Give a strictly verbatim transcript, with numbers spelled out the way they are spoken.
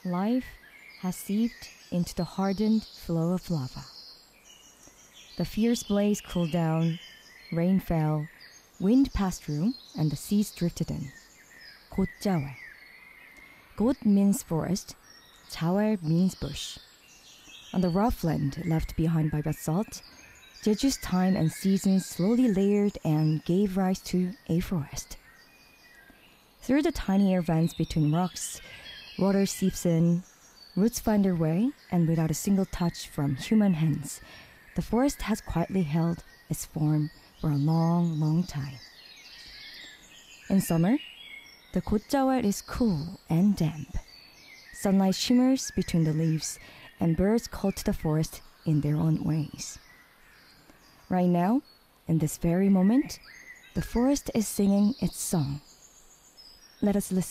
life has seeped into the hardened flow of lava. The fierce blaze cooled down, rain fell, wind passed through, and the seas drifted in. 곧자왈. God means forest, 자왈 means bush. On the rough land left behind by basalt, Jeju's time and seasons slowly layered and gave rise to a forest. Through the tinier vents between rocks, water seeps in, roots find their way, and without a single touch from human hands, the forest has quietly held its form for a long, long time. In summer, the 곧자왈 is cool and damp. Sunlight shimmers between the leaves, and birds call to the forest in their own ways. Right now, in this very moment, the forest is singing its song. Let us listen.